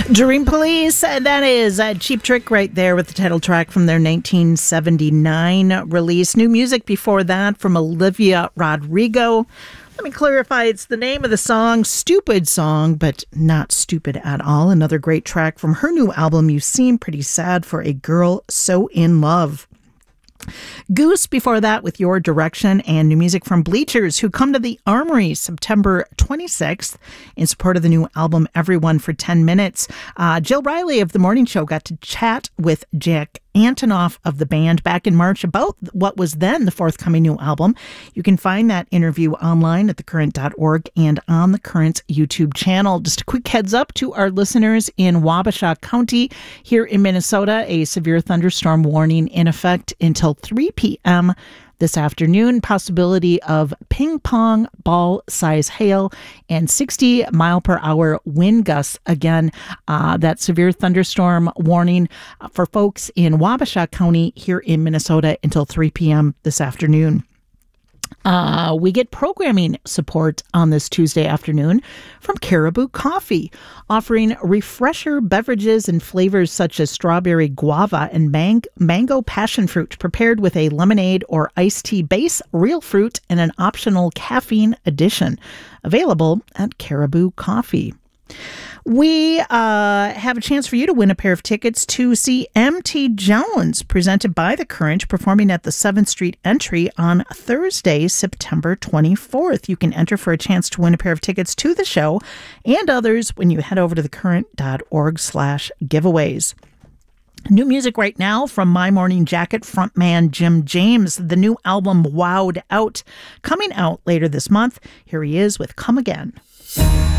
Dream Police, that is Cheap Trick right there with the title track from their 1979 release. New music before that from Olivia Rodrigo. Let me clarify, it's the name of the song, Stupid Song, but not stupid at all. Another great track from her new album, You Seem Pretty Sad for a Girl So In Love. Goose before that with Your Direction, and new music from Bleachers, who come to the Armory September 26th in support of the new album Everyone for 10 Minutes. Jill Riley of The Morning Show got to chat with Jack Antonoff of the band back in March about what was then the forthcoming new album. You can find that interview online at thecurrent.org and on the Current YouTube channel. Just a quick heads up to our listeners in Wabasha County here in Minnesota, a severe thunderstorm warning in effect until 3 p.m. this afternoon. Possibility of ping pong ball size hail and 60 mile per hour wind gusts. Again, that severe thunderstorm warning for folks in Wabasha County here in Minnesota until 3 p.m. this afternoon. We get programming support on this Tuesday afternoon from Caribou Coffee, offering refresher beverages and flavors such as strawberry guava and mango passion fruit, prepared with a lemonade or iced tea base, real fruit, and an optional caffeine addition. Available at Caribou Coffee. We have a chance for you to win a pair of tickets to see M.T. Jones, presented by The Current, performing at the 7th Street Entry on Thursday, September 24th. You can enter for a chance to win a pair of tickets to the show and others when you head over to thecurrent.org/giveaways. New music right now from My Morning Jacket frontman Jim James. The new album Wowed Out, coming out later this month. Here he is with Come Again.